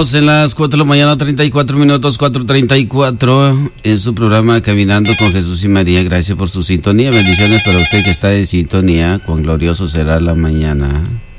Estamos en las 4 de la mañana, 34 minutos, 4:34, en su programa Caminando con Jesús y María. Gracias por su sintonía. Bendiciones para usted que está en sintonía. Cuán glorioso será la mañana.